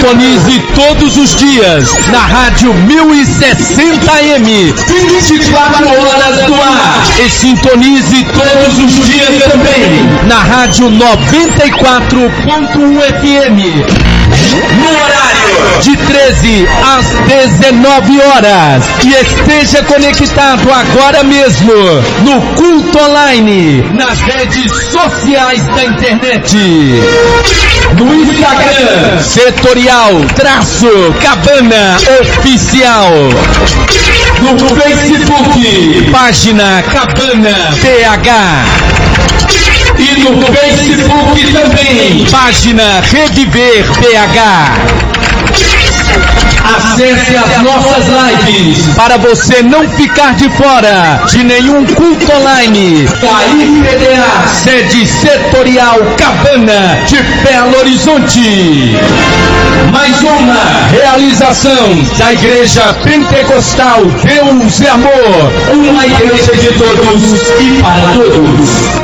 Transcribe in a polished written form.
Sintonize todos os dias na Rádio 1060M, 24 horas no ar. E sintonize todos os dias também na Rádio 94.1 FM, no horário de 13 às 19 horas. E esteja conectado agora mesmo no Culto Online, nas redes sociais da internet. No Instagram, Setorial-Cabana Oficial. No Facebook, página Cabana PH. E no Facebook também, página Reviver PH. Acesse as nossas lives para você não ficar de fora de nenhum culto online. KIPDA, sede Setorial Cabana de Belo Horizonte. Mais uma realização da Igreja Pentecostal Deus e Amor, uma igreja de todos e para todos.